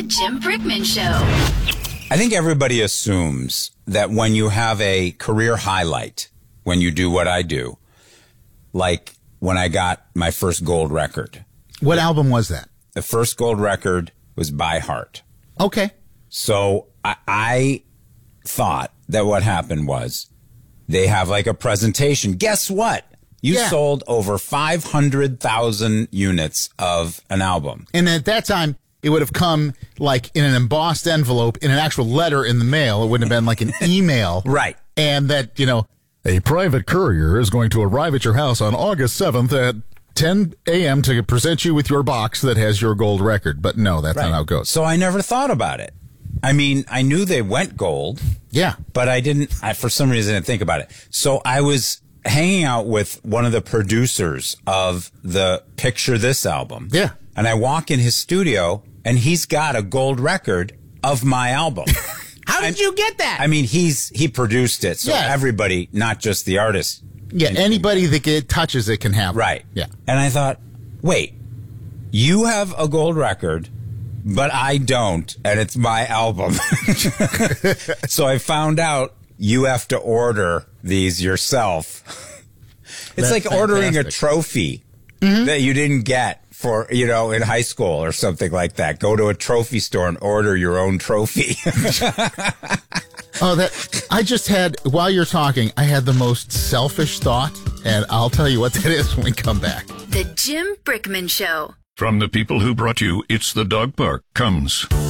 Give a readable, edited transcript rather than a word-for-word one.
Jim Brickman Show. I think everybody assumes that when you have a career highlight, when you do what I do, like when I got my first gold record. What album was that? The first gold record was By Heart. Okay. So I thought that what happened was they have like a presentation. Guess what? You sold over 500,000 units of an album. And at that time, it would have come like in an embossed envelope in an actual letter in the mail. It wouldn't have been like an email. Right. And that, a private courier is going to arrive at your house on August 7th at 10 a.m. to present you with your box that has your gold record. But no, that's not how it goes. So I never thought about it. I mean, I knew they went gold. Yeah. But for some reason, I didn't think about it. So I was hanging out with one of the producers of the Picture This album. Yeah. And I walk in his studio, and he's got a gold record of my album. How did you get that? I mean, he produced it, so everybody, not just the artist. Yeah, anybody that touches it can have it. Right. Yeah. And I thought, wait, you have a gold record, but I don't, and it's my album. So I found out you have to order these yourself. It's like ordering a trophy that you didn't get for, in high school or something like that. Go to a trophy store and order your own trophy. I just had, while you're talking, I had the most selfish thought, and I'll tell you what that is when we come back. The Jim Brickman Show. From the people who brought you It's the Dog Park comes